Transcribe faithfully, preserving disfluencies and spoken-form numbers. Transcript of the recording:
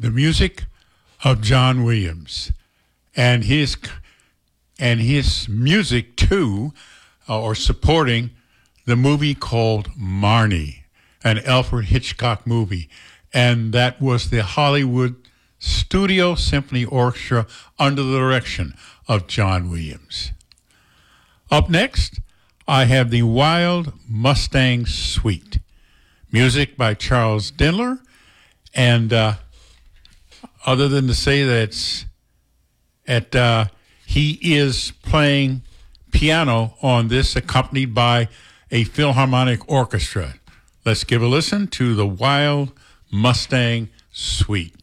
the music of John Williams, and his and his music too, uh, or supporting the movie called Marnie, an Alfred Hitchcock movie, and that was the Hollywood Studio Symphony Orchestra under the direction of John Williams. Up next, I have the Wild Mustang Suite, music by Charles Dindler, and uh, other than to say that it's at uh, he is playing piano on this, accompanied by a Philharmonic Orchestra. Let's give a listen to the Wild Mustang Suite.